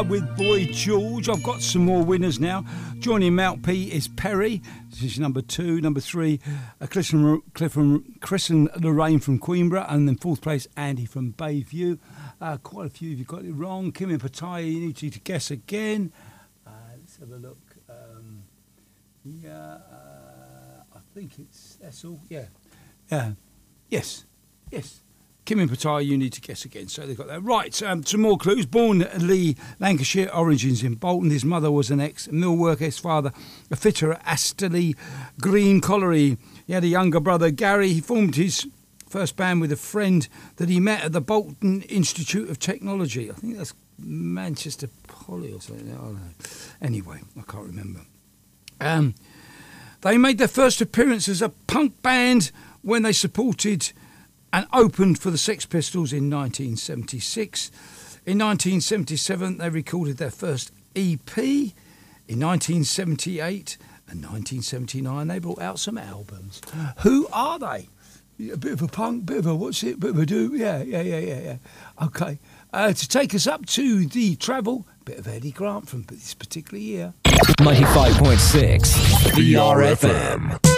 With Boy George, I've got some more winners now. Joining Mount P is Perry. This is number 2. Number 3, Chris and Lorraine from Queenborough. And then 4th place, Andy from Bayview. Quite a few of you got it wrong. Kim and Pattaya, you need you to guess again. Let's have a look. I think that's all. Yeah. Yes. Kim and Pattaya, you need to guess again. So they've got that. Right, some more clues. Born at Lee, Lancashire, origins in Bolton. His mother was an ex-mill worker. His father, a fitter at Astley Green Colliery. He had a younger brother, Gary. He formed his first band with a friend that he met at the Bolton Institute of Technology. I think that's Manchester Poly or something. I don't know. Anyway, I can't remember. They made their first appearance as a punk band when they supported and opened for the Sex Pistols in 1976. In 1977, they recorded their first EP. In 1978 and 1979, they brought out some albums. Who are they? A bit of a punk, bit of a what's it, bit of a do. Yeah. Okay. To take us up to the travel, bit of Eddie Grant from this particular year. 95.6 VRFM.